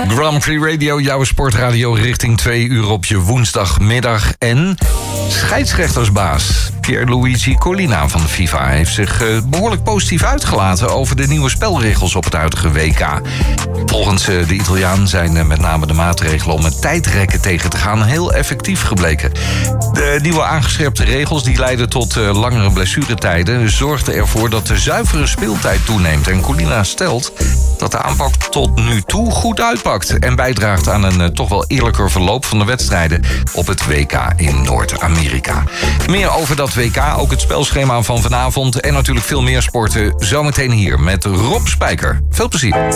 Grand Prix Radio, jouw sportradio richting 2 uur op je woensdagmiddag. En scheidsrechtersbaas Pierluigi Collina van de FIFA heeft zich behoorlijk positief uitgelaten over de nieuwe spelregels op het huidige WK. Volgens de Italiaan zijn met name de maatregelen om het tijdrekken tegen te gaan heel effectief gebleken. De nieuwe aangescherpte regels die leiden tot langere blessuretijden zorgden ervoor dat de zuivere speeltijd toeneemt. En Collina stelt dat de aanpak tot nu toe goed uitpakt en bijdraagt aan een toch wel eerlijker verloop van de wedstrijden op het WK in Noord-Amerika. Meer over dat WK, ook het spelschema van vanavond en natuurlijk veel meer sporten zometeen hier met Rob Spijker. Veel plezier.